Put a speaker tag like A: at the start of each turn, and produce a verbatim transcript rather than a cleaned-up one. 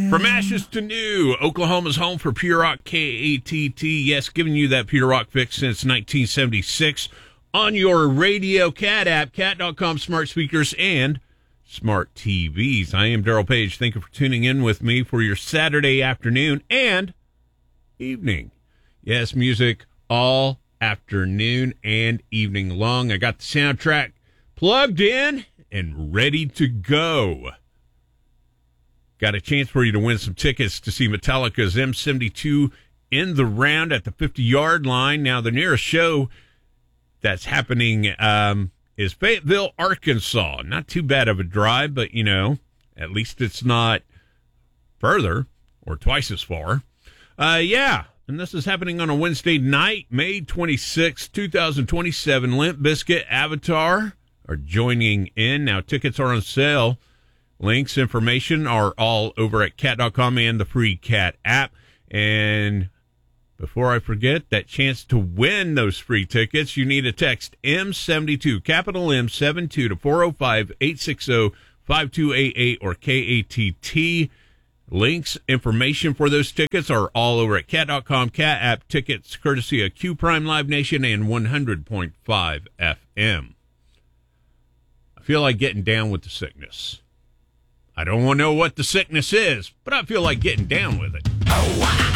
A: From ashes to new, Oklahoma's home for Pure Rock K A T T. Yes, giving you that Pure Rock fix since nineteen seventy-six on your radio, Cat app, cat dot com smart speakers, and smart T Vs. I am Daryl Page. Thank you for tuning in with me for your Saturday afternoon and evening. Yes, music all afternoon and evening long. I got the soundtrack plugged in and ready to go. Got a chance for you to win some tickets to see Metallica's M seventy-two in the round at the fifty-yard line. Now, the nearest show that's happening um, is Fayetteville, Arkansas. Not too bad of a drive, but, you know, at least it's not further or twice as far. Uh, yeah, and this is happening on a Wednesday night, May twenty-sixth, twenty twenty-seven. Limp Bizkit, Avatar are joining in. Now, tickets are on sale. Links, information are all over at cat dot com and the free Cat app. And before I forget, that chance to win those free tickets, you need to text M seventy-two, capital M seventy-two to four oh five, eight six oh, five two eight eight or K A T T. Links, information for those tickets are all over at cat dot com. Cat app tickets courtesy of Q Prime Live Nation and one hundred point five F M. I feel like getting down with the sickness. I don't want to know what the sickness is, but I feel like getting down with it. Oh, wow.